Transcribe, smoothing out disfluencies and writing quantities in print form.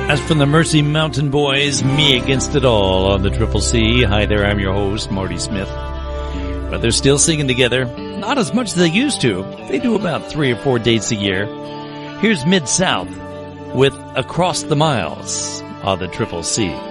As from the Mercy Mountain Boys, Me Against It All on the Triple C. Hi there, I'm your host, Marty Smith. But they're still singing together. Not as much as they used to. They do about 3 or 4 dates a year. Here's Mid-South with Across the Miles on the Triple C.